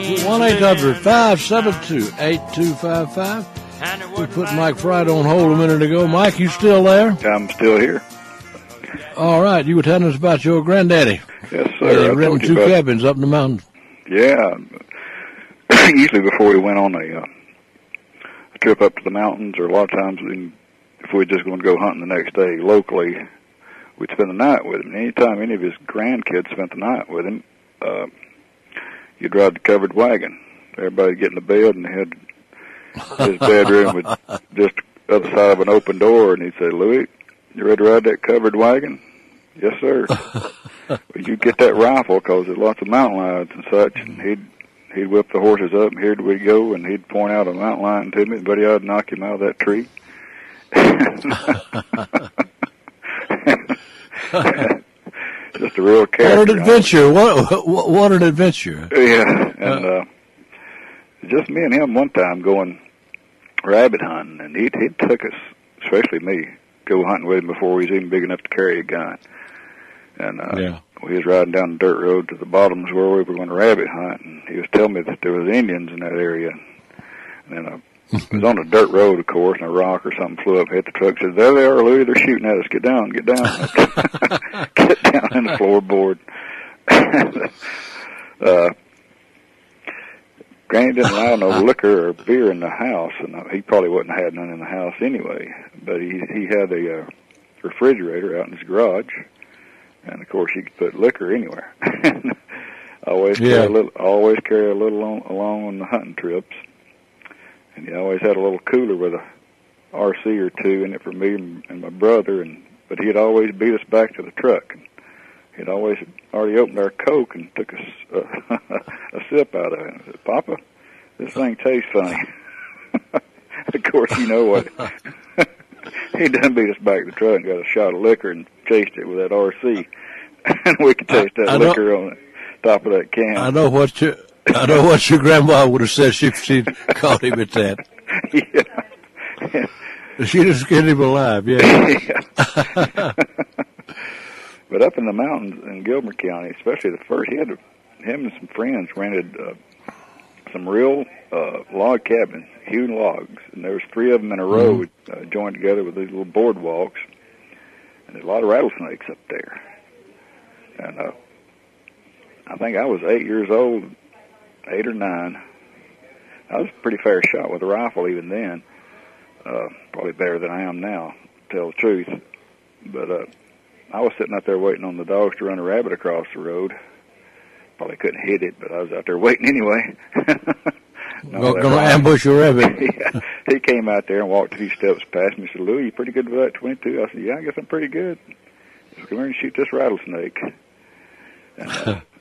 1-800-572-8255. We put Mike Fried on hold a minute ago. Mike, you still there? I'm still here. All right. You were telling us about your granddaddy. Yes, sir. He rented 2 cabins up in the mountains. Yeah. Usually before we went on a trip up to the mountains, or a lot of times if we were just going to go hunting the next day locally, we'd spend the night with him. Anytime any of his grandkids spent the night with him, you'd ride the covered wagon. Everybody would get in the bed, and his bedroom would just the other side of an open door, and he'd say, "Louis, you ready to ride that covered wagon?" "Yes, sir." "Well, you get that rifle, because there's lots of mountain lions and such." And he'd whip the horses up, and here we go, and he'd point out a mountain lion to me, and buddy, I'd knock him out of that tree. Just a real character. What an adventure! What an adventure! Yeah, and just me and him one time going rabbit hunting, and he took us, especially me, go hunting with him before he was even big enough to carry a gun. And we was riding down the dirt road to the bottoms where we were going to rabbit hunt, and he was telling me that there was Indians in that area. And it was on a dirt road, of course, and a rock or something flew up, hit the truck, said, "There they are, Louis, they're shooting at us. Get down, get down." Get down in the floorboard. Granny didn't allow no liquor or beer in the house, and he probably wouldn't have had none in the house anyway. But he had a refrigerator out in his garage, and of course you could put liquor anywhere. Always carry a little along on the hunting trips. And he always had a little cooler with a RC or 2 in it for me and my brother, but he'd always beat us back to the truck. And he'd always already opened our Coke and took a sip out of it. And I said, "Papa, this thing tastes funny." Of course, you know what? He done beat us back to the truck and got a shot of liquor and chased it with that RC. And we could taste that liquor on the top of that can. I know what your grandma would have said if she'd caught him at that. Yeah. She'd have skinned him alive, yeah. But up in the mountains in Gilmer County, especially the first, him and some friends rented some real log cabins, hewn logs, and there was 3 of them in a row joined together with these little boardwalks, and there's a lot of rattlesnakes up there. And I think I was 8 years old, 8 or 9. I was a pretty fair shot with a rifle even then. Probably better than I am now, to tell the truth. But I was sitting out there waiting on the dogs to run a rabbit across the road. Probably couldn't hit it, but I was out there waiting anyway. Going to ambush a rabbit. Yeah. He came out there and walked a few steps past me and said, "Louis, you pretty good with that 22? I said, "Yeah, I guess I'm pretty good." He said, "Come here and shoot this rattlesnake." And,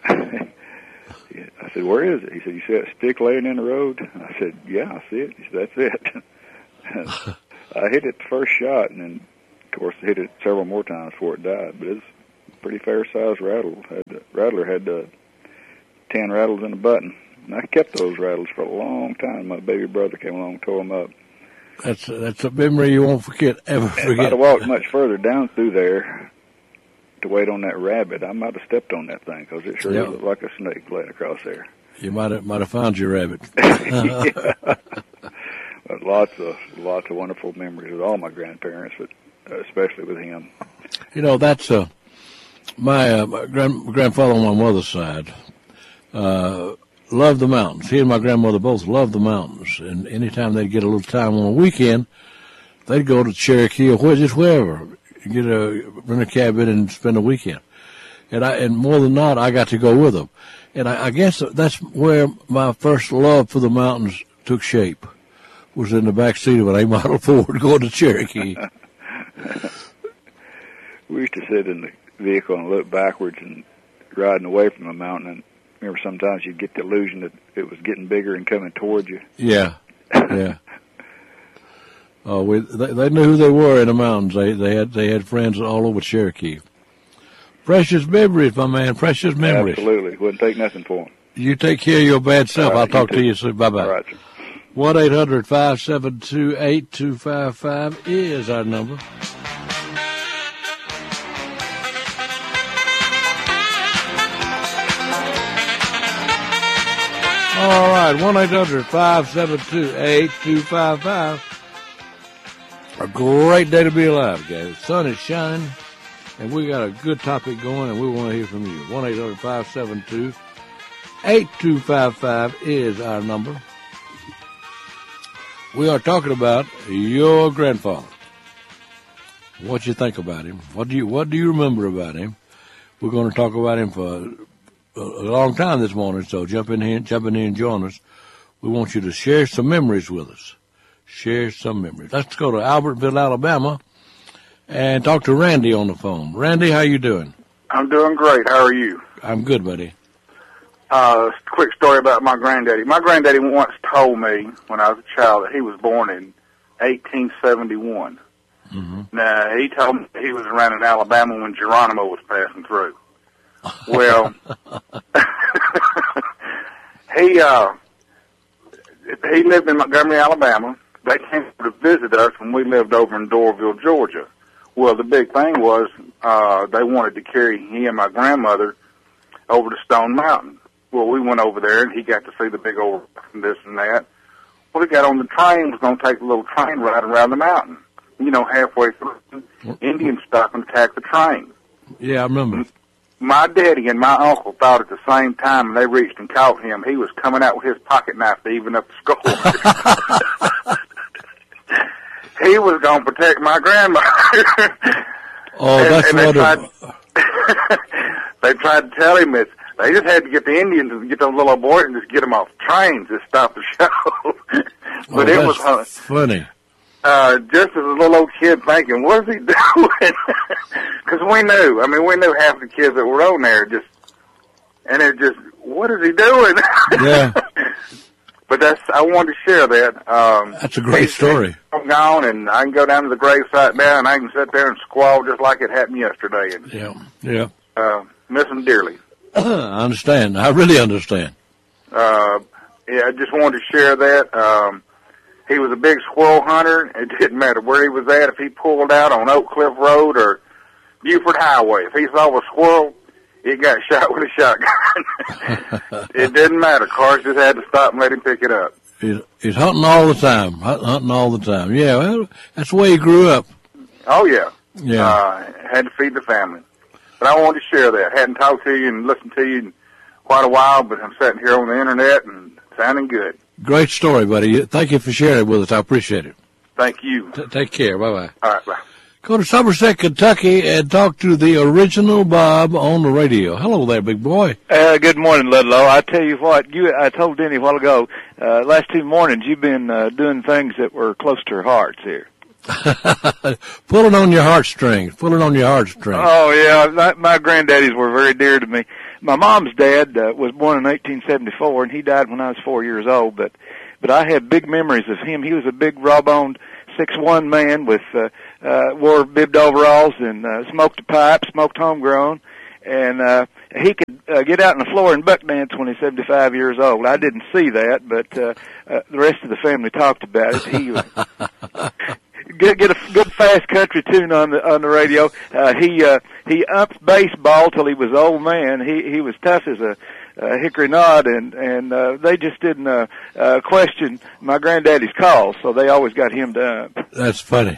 I said, "Where is it?" He said, "You see that stick laying in the road?" I said, "Yeah, I see it." He said, "That's it." And I hit it the first shot, and then, of course, hit it several more times before it died. But it's a pretty fair-sized rattle. Rattler had 10 rattles in a button. And I kept those rattles for a long time. My baby brother came along and tore them up. That's a memory you won't ever forget. If I'd have walked much further down through there to wait on that rabbit, I might have stepped on that thing, because it sure looked like a snake laying across there. You might have found your rabbit. Yeah. But lots of wonderful memories with all my grandparents, but especially with him. You know, that's my grandfather on my mother's side loved the mountains. He and my grandmother both loved the mountains, and anytime they'd get a little time on a weekend, they'd go to Cherokee or just wherever, rent a cabin and spend a weekend. And more than not, I got to go with them. And I guess that's where my first love for the mountains took shape, was in the back seat of an A Model Ford going to Cherokee. We used to sit in the vehicle and look backwards and riding away from the mountain, and remember sometimes you'd get the illusion that it was getting bigger and coming towards you. Yeah, yeah. Oh, they knew who they were in the mountains. They had friends all over Cherokee. Precious memories, my man. Precious memories. Absolutely. Wouldn't take nothing for them. You take care of your bad self. Right, I'll talk to you soon. Bye-bye. All right, sir. 1-800-572-8255 is our number. All right, 1-800-572-8255. A great day to be alive, guys. The sun is shining, and we got a good topic going, and we want to hear from you. 1-800-572-8255 is our number. We are talking about your grandfather. What you think about him? What do you remember about him? We're going to talk about him for a long time this morning, so jump in here and join us. We want you to share some memories with us. Share some memories. Let's go to Albertville, Alabama, and talk to Randy on the phone. Randy, how you doing? I'm doing great. How are you? I'm good, buddy. Quick story about my granddaddy. My granddaddy once told me when I was a child that he was born in 1871. Mm-hmm. Now, he told me he was around in Alabama when Geronimo was passing through. Well, he lived in Montgomery, Alabama. They came to visit us when we lived over in Doraville, Georgia. Well, the big thing was they wanted to carry he and my grandmother over to Stone Mountain. Well, we went over there, and he got to see the big old and this and that. Well, he got on the train, was going to take a little train ride around the mountain. You know, halfway through, Indians stopped and attacked the train. Yeah, I remember. My daddy and my uncle thought at the same time, and they reached and caught him. He was coming out with his pocket knife to even up the skull. He was going to protect my grandmother. Oh, that's wonderful. They tried to tell him that they just had to get the Indians and get those little boys and just get them off the trains to stop the show. But it was funny. Just as a little old kid thinking, what is he doing? Because we knew. I mean, we knew half the kids that were on there what is he doing? Yeah. But I wanted to share that. That's a great story. I'm gone, and I can go down to the gravesite now, and I can sit there and squall just like it happened yesterday. And, yeah. Miss him dearly. I understand. I really understand. I just wanted to share that. He was a big squirrel hunter. It didn't matter where he was at. If he pulled out on Oak Cliff Road or Buford Highway, if he saw a squirrel, he got shot with a shotgun. It didn't matter. Cars just had to stop and let him pick it up. He's hunting all the time. Hunting all the time. Yeah, well, that's the way he grew up. Oh, yeah. Yeah. Had to feed the family. But I wanted to share that. Hadn't talked to you and listened to you in quite a while, but I'm sitting here on the Internet and sounding good. Great story, buddy. Thank you for sharing it with us. I appreciate it. Thank you. Take care. Bye-bye. All right, bye. Go to Somerset, Kentucky, and talk to the original Bob on the radio. Hello there, big boy. Good morning, Ludlow. I tell you what, I told Denny a while ago, last 2 mornings you've been doing things that were close to our hearts here. Pulling on your heartstrings. Oh, yeah. My granddaddies were very dear to me. My mom's dad was born in 1874, and he died when I was 4 years old, but I have big memories of him. He was a big, raw-boned, 6'1" man with wore bibbed overalls and smoked a pipe, smoked homegrown, and he could get out on the floor and buck dance when he's 75 years old. I didn't see that, but the rest of the family talked about it. He get a good fast country tune on the radio. He upped baseball till he was old man. He was tough as a hickory knot, and they just didn't question my granddaddy's calls, so they always got him to up. That's funny.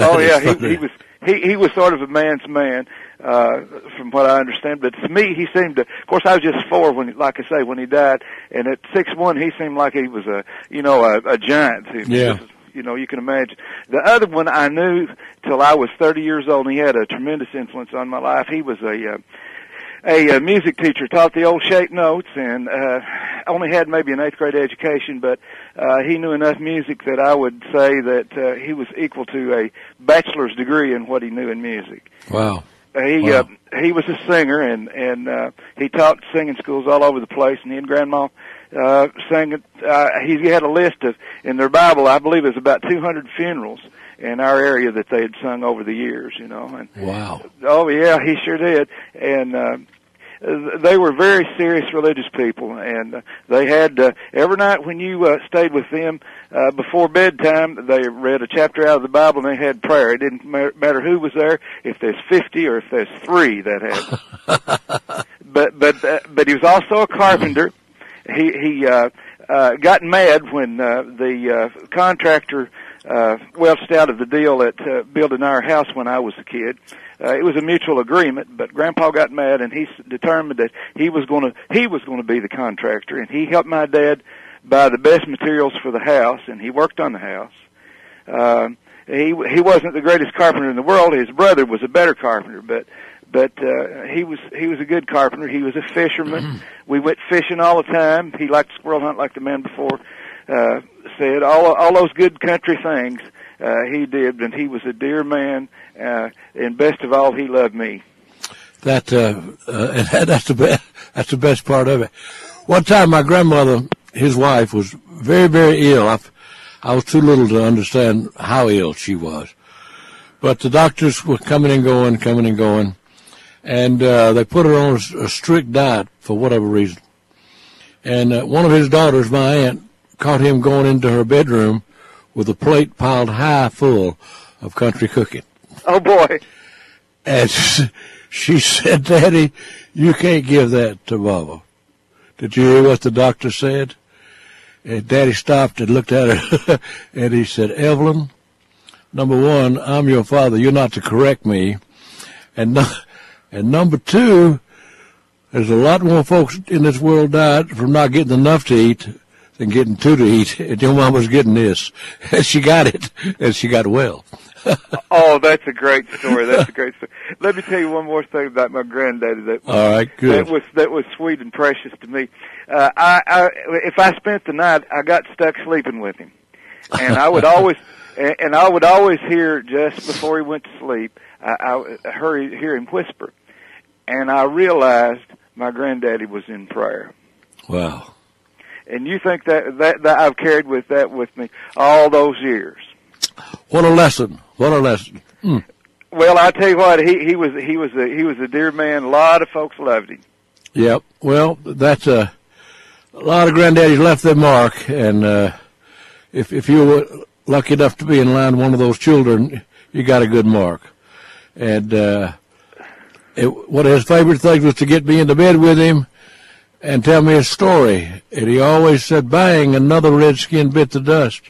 He was sort of a man's man, from what I understand. But to me, he seemed to. Of course, I was just 4 when he died, and at 6'1", he seemed like he was a giant. Yeah. You can imagine. The other one I knew till I was 30 years old, and he had a tremendous influence on my life. He was a music teacher, taught the old shape notes, and only had maybe an 8th grade education, but he knew enough music that I would say that he was equal to a bachelor's degree in what he knew in music. Wow. He was a singer, and he taught singing schools all over the place, and he and Grandma sang it. He had a list of, in their Bible, I believe it was about 200 funerals in our area that they had sung over the years, And, wow. Oh, yeah, he sure did. And they were very serious religious people, and they had every night when you stayed with them before bedtime, they read a chapter out of the Bible, and they had prayer. It didn't matter who was there, if there's 50 or if there's 3 that had. But he was also a carpenter. He got mad when the contractor welched out of the deal at building our house when I was a kid. It was a mutual agreement, but Grandpa got mad, and he determined that he was going to be the contractor, and he helped my dad buy the best materials for the house, and he worked on the house. He wasn't the greatest carpenter in the world. His brother was a better carpenter, but he was a good carpenter. He was a fisherman. We went fishing all the time. He liked to squirrel hunt like the man before said. All those good country things he did, and he was a dear man. And best of all, he loved me. That's the best part of it. One time, my grandmother, his wife, was very, very ill. I was too little to understand how ill she was. But the doctors were coming and going, and they put her on a strict diet for whatever reason. And one of his daughters, my aunt, caught him going into her bedroom with a plate piled high full of country cooking. Oh, boy. And she said, "Daddy, you can't give that to Mama." Did you hear what the doctor said? And Daddy stopped and looked at her, and he said, "Evelyn, number one, I'm your father. You're not to correct me. And number two, there's a lot more folks in this world died from not getting enough to eat than getting two to eat. And your mama's getting this." And she got it, and she got well. Oh, that's a great story. That's a great story. Let me tell you one more thing about my granddaddy. All right, good. That was sweet and precious to me. If I spent the night, I got stuck sleeping with him, and I would always hear just before he went to sleep, I hear him whisper, and I realized my granddaddy was in prayer. Wow. And you think that I've carried that with me all those years. What a lesson! What a lesson! Mm. Well, I tell you what, he was a dear man. A lot of folks loved him. Yep. Well, that's a lot of granddaddies left their mark, and if you were lucky enough to be in line one of those children, you got a good mark. And one of his favorite things was to get me into bed with him and tell me a story. And he always said, "Bang, another redskin bit the dust."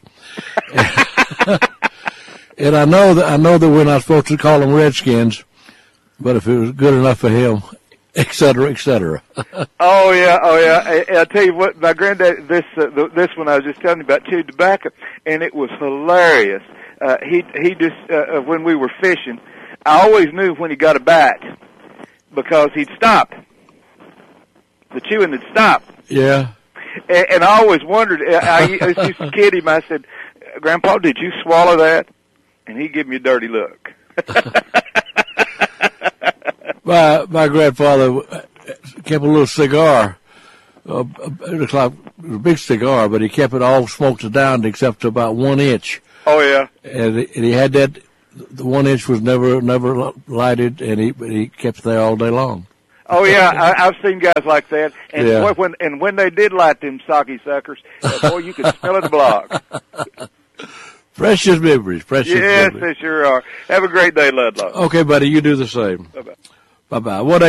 And I know that we're not supposed to call them redskins, but if it was good enough for him, et cetera, et cetera. Oh yeah. I'll tell you what, my granddad, this one I was just telling you about, chewed tobacco, and it was hilarious. He just when we were fishing, I always knew when he got a bite because he'd stop. The chewing would stop. Yeah. And I always wondered. I used to kid him. I said, "Grandpa, did you swallow that?" And he'd give me a dirty look. My grandfather kept a little cigar. It looked like a big cigar, but he kept it all smoked down except to about 1 inch. Oh yeah. And he had that. The 1 inch was never lighted, and he kept it there all day long. Oh yeah, I've seen guys like that. And yeah. boy, when they did light them socky suckers, boy, you could smell it a block. Precious memories, precious memories. Yes, they sure are. Have a great day, Ludlow. Okay, buddy, you do the same. Bye-bye. Bye-bye. What